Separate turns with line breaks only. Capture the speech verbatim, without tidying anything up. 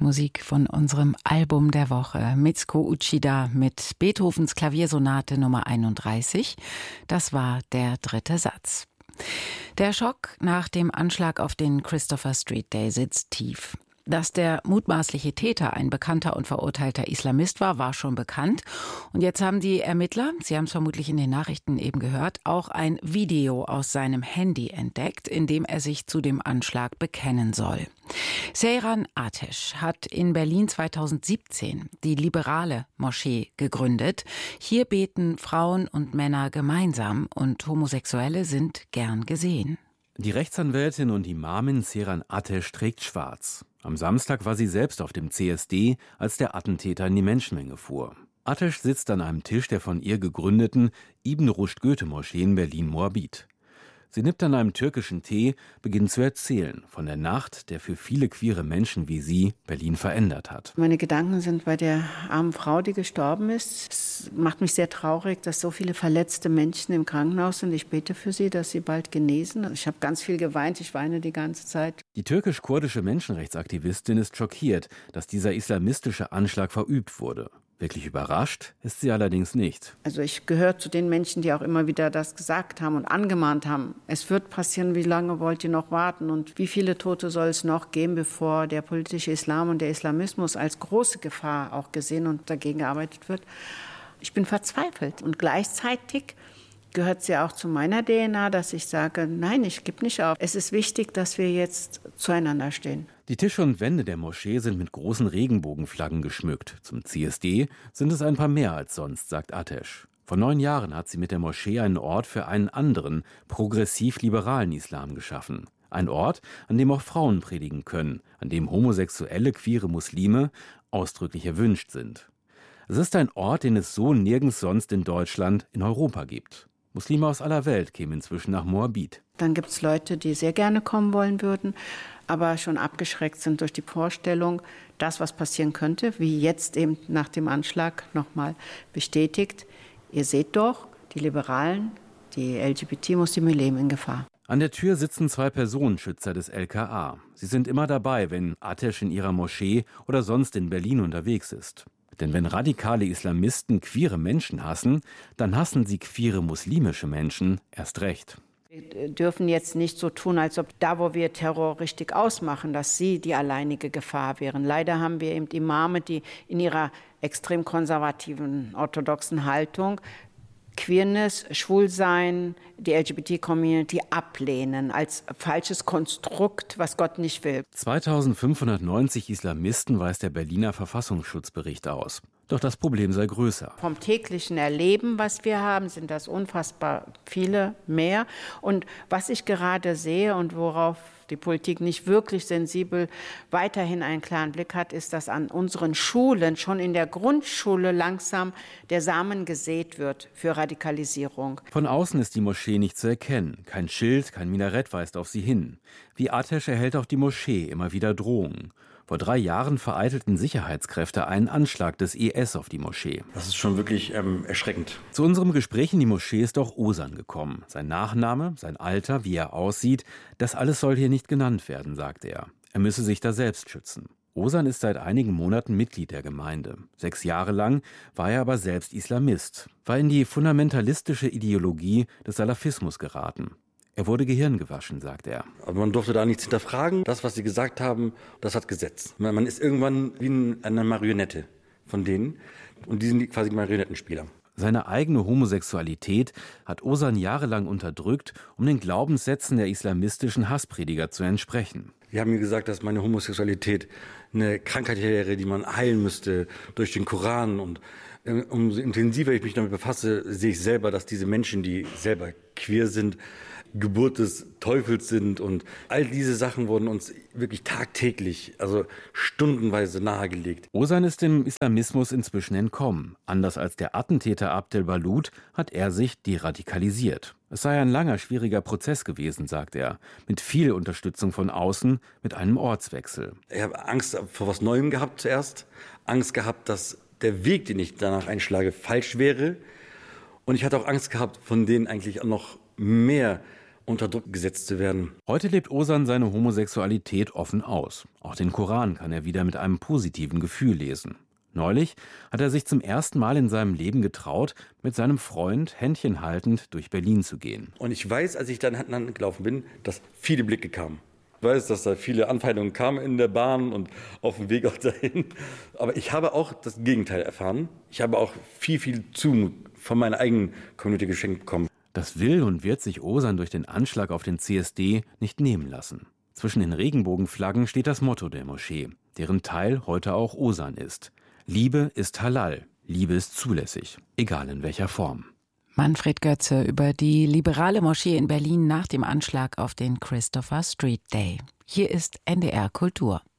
Musik von unserem Album der Woche. Mitsuko Uchida mit Beethovens Klaviersonate Nummer einunddreißig. Das war der dritte Satz. Der Schock nach dem Anschlag auf den Christopher Street Day sitzt tief. Dass der mutmaßliche Täter ein bekannter und verurteilter Islamist war, war schon bekannt. Und jetzt haben die Ermittler, Sie haben es vermutlich in den Nachrichten eben gehört, auch ein Video aus seinem Handy entdeckt, in dem er sich zu dem Anschlag bekennen soll. Seyran Atesh hat in Berlin zweitausendsiebzehn die liberale Moschee gegründet. Hier beten Frauen und Männer gemeinsam und Homosexuelle sind gern gesehen.
Die Rechtsanwältin und Imamin Seyran Atesh trägt schwarz. Am Samstag war sie selbst auf dem C S D, als der Attentäter in die Menschenmenge fuhr. Atesh sitzt an einem Tisch der von ihr gegründeten Ibn Rushd Goethe-Moschee in Berlin-Moabit. Sie nippt an einem türkischen Tee, beginnt zu erzählen von der Nacht, der für viele queere Menschen wie sie Berlin verändert hat.
Meine Gedanken sind bei der armen Frau, die gestorben ist. Es macht mich sehr traurig, dass so viele verletzte Menschen im Krankenhaus sind. Ich bete für sie, dass sie bald genesen. Ich habe ganz viel geweint, ich weine die ganze Zeit.
Die türkisch-kurdische Menschenrechtsaktivistin ist schockiert, dass dieser islamistische Anschlag verübt wurde. Wirklich überrascht ist sie allerdings nicht.
Also ich gehöre zu den Menschen, die auch immer wieder das gesagt haben und angemahnt haben. Es wird passieren, wie lange wollt ihr noch warten und wie viele Tote soll es noch geben, bevor der politische Islam und der Islamismus als große Gefahr auch gesehen und dagegen gearbeitet wird. Ich bin verzweifelt und gleichzeitig gehört es ja auch zu meiner D N A, dass ich sage, nein, ich gebe nicht auf. Es ist wichtig, dass wir jetzt zueinander stehen.
Die Tische und Wände der Moschee sind mit großen Regenbogenflaggen geschmückt. Zum C S D sind es ein paar mehr als sonst, sagt Atesh. Vor neun Jahren hat sie mit der Moschee einen Ort für einen anderen, progressiv-liberalen Islam geschaffen. Ein Ort, an dem auch Frauen predigen können, an dem homosexuelle, queere Muslime ausdrücklich erwünscht sind. Es ist ein Ort, den es so nirgends sonst in Deutschland, in Europa gibt. Muslime aus aller Welt kämen inzwischen nach Moabit.
Dann gibt es Leute, die sehr gerne kommen wollen würden, aber schon abgeschreckt sind durch die Vorstellung, das, was passieren könnte, wie jetzt eben nach dem Anschlag nochmal bestätigt. Ihr seht doch, die Liberalen, die L G B T-Muslime leben in Gefahr.
An der Tür sitzen zwei Personenschützer des L K A. Sie sind immer dabei, wenn Atesh in ihrer Moschee oder sonst in Berlin unterwegs ist. Denn wenn radikale Islamisten queere Menschen hassen, dann hassen sie queere muslimische Menschen erst recht.
Wir dürfen jetzt nicht so tun, als ob da, wo wir Terror richtig ausmachen, dass sie die alleinige Gefahr wären. Leider haben wir eben Imame, die in ihrer extrem konservativen, orthodoxen Haltung Queerness, Schwulsein, die L G B T-Community ablehnen als falsches Konstrukt, was Gott nicht will.
zweitausendfünfhundertneunzig Islamisten weist der Berliner Verfassungsschutzbericht aus. Doch das Problem sei größer.
Vom täglichen Erleben, was wir haben, sind das unfassbar viele mehr. Und was ich gerade sehe und worauf die Politik nicht wirklich sensibel weiterhin einen klaren Blick hat, ist, dass an unseren Schulen, schon in der Grundschule langsam der Samen gesät wird für Radikalisierung.
Von außen ist die Moschee nicht zu erkennen. Kein Schild, kein Minarett weist auf sie hin. Wie Atesh erhält auch die Moschee immer wieder Drohungen. Vor drei Jahren vereitelten Sicherheitskräfte einen Anschlag des I S auf die Moschee.
Das ist schon wirklich ähm, erschreckend.
Zu unserem Gespräch in die Moschee ist auch Ozan gekommen. Sein Nachname, sein Alter, wie er aussieht, das alles soll hier nicht genannt werden, sagt er. Er müsse sich da selbst schützen. Ozan ist seit einigen Monaten Mitglied der Gemeinde. Sechs Jahre lang war er aber selbst Islamist, war in die fundamentalistische Ideologie des Salafismus geraten. Er wurde gehirngewaschen, sagt er.
Aber man durfte da nichts hinterfragen. Das, was sie gesagt haben, das hat Gesetz. Man ist irgendwann wie eine Marionette von denen. Und die sind quasi Marionettenspieler.
Seine eigene Homosexualität hat Ozan jahrelang unterdrückt, um den Glaubenssätzen der islamistischen Hassprediger zu entsprechen.
Die haben mir gesagt, dass meine Homosexualität eine Krankheit wäre, die man heilen müsste durch den Koran. Und umso intensiver ich mich damit befasse, sehe ich selber, dass diese Menschen, die selber queer sind, Geburt des Teufels sind, und all diese Sachen wurden uns wirklich tagtäglich, also stundenweise nahegelegt.
Ozan ist dem Islamismus inzwischen entkommen. Anders als der Attentäter Abdel Balut hat er sich deradikalisiert. Es sei ein langer, schwieriger Prozess gewesen, sagt er, mit viel Unterstützung von außen, mit einem Ortswechsel.
Ich habe Angst vor was Neuem gehabt zuerst, Angst gehabt, dass der Weg, den ich danach einschlage, falsch wäre, und ich hatte auch Angst gehabt, von denen eigentlich auch noch mehr unter Druck gesetzt zu werden.
Heute lebt Ozan seine Homosexualität offen aus. Auch den Koran kann er wieder mit einem positiven Gefühl lesen. Neulich hat er sich zum ersten Mal in seinem Leben getraut, mit seinem Freund Händchen haltend durch Berlin zu gehen.
Und ich weiß, als ich dann Hand in Hand gelaufen bin, dass viele Blicke kamen. Ich weiß, dass da viele Anfeindungen kamen in der Bahn und auf dem Weg auch dahin. Aber ich habe auch das Gegenteil erfahren. Ich habe auch viel, viel Zumut von meiner eigenen Community geschenkt bekommen.
Das will und wird sich Ozan durch den Anschlag auf den C S D nicht nehmen lassen. Zwischen den Regenbogenflaggen steht das Motto der Moschee, deren Teil heute auch Ozan ist. Liebe ist halal, Liebe ist zulässig, egal in welcher Form.
Manfred Götze über die liberale Moschee in Berlin nach dem Anschlag auf den Christopher Street Day. Hier ist N D R Kultur.